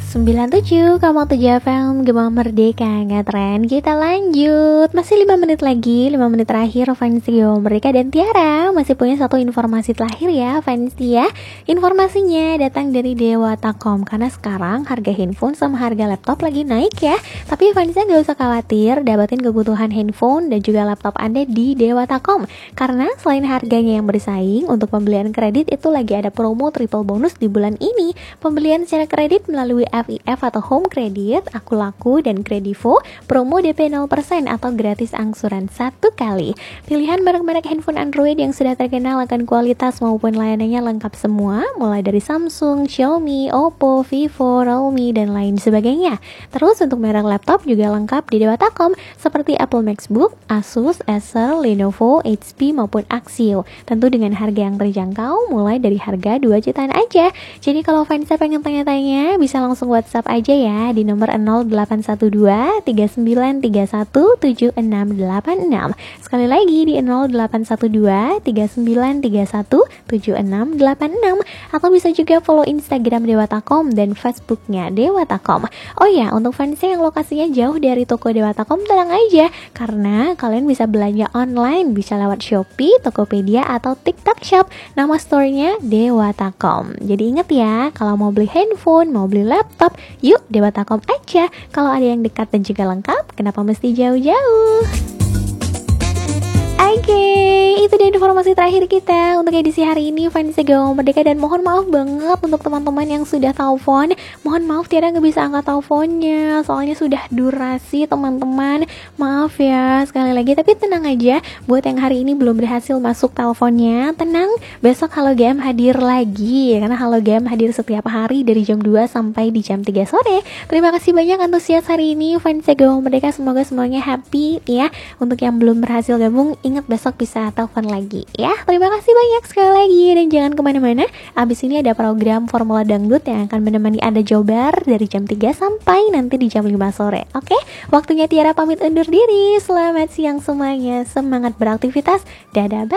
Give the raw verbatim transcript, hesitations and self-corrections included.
sembilan puluh tujuh koma tujuh F M Gema Merdeka Ngetren. Kita lanjut. Masih lima menit lagi, lima menit terakhir fans Gema Merdeka dan Tiara masih punya satu informasi terakhir ya fans ya. Informasinya datang dari Dewata.com karena sekarang harga handphone sama harga laptop lagi naik ya. Tapi fansnya gak usah khawatir, dapatin kebutuhan handphone dan juga laptop Anda di Dewata dot com. Karena selain harganya yang bersaing, untuk pembelian kredit itu lagi ada promo triple bonus di bulan ini. Pembelian secara kredit melalui F I F atau Home Credit, Aku Laku, dan Kredivo, promo D P nol persen atau gratis angsuran satu kali. Pilihan merek-merek handphone Android yang sudah terkenal akan kualitas maupun layanannya lengkap semua, mulai dari Samsung, Xiaomi, Oppo, Vivo, Realme, dan lain sebagainya. Terus untuk merek laptop juga lengkap di Dewata dot com seperti Apple MacBook, Asus, Acer, Lenovo, H P, maupun Axio. Tentu dengan harga yang terjangkau, mulai dari harga dua jutaan aja. Jadi kalau fansnya pengen tanya-tanya, bisa langsung WhatsApp aja ya di nomor nol delapan satu dua tiga sembilan tiga satu tujuh enam delapan enam. Sekali lagi di nol delapan satu dua tiga sembilan tiga satu tujuh enam delapan enam. Atau bisa juga follow Instagram Dewata dot com dan Facebooknya Dewata dot com. Oh ya, untuk fansnya yang lokasinya jauh dari toko Dewata dot com, tenang aja, karena kalian bisa belanja online, bisa lewat Shopee, Tokopedia, atau TikTok Shop. Nama store-nya Dewata dot com. Jadi ingat ya, kalau mau beli handphone, mau beli laptop, yuk Dewata dot com aja. Kalau ada yang dekat dan juga lengkap, kenapa mesti jauh-jauh? Oke, okay, itu dia informasi terakhir kita untuk edisi hari ini fans Gema Merdeka. Dan mohon maaf banget untuk teman-teman yang sudah telepon. Mohon maaf Tiara nggak bisa angkat teleponnya, soalnya sudah durasi teman-teman. Maaf ya sekali lagi, tapi tenang aja, buat yang hari ini belum berhasil masuk teleponnya, tenang, besok Halo Game hadir lagi. Karena Halo Game hadir setiap hari dari jam dua sampai di jam tiga sore. Terima kasih banyak antusias hari ini fans Gema Merdeka, semoga semuanya happy ya. Untuk yang belum berhasil gabung, ingat besok bisa telepon lagi ya. Terima kasih banyak sekali lagi, dan jangan kemana-mana. Abis ini ada program Formula Dangdut yang akan menemani Anda Jobar dari jam tiga sampai nanti di jam lima sore. Oke, waktunya Tiara pamit undur diri. Selamat siang semuanya, semangat beraktivitas. Dadah, bye.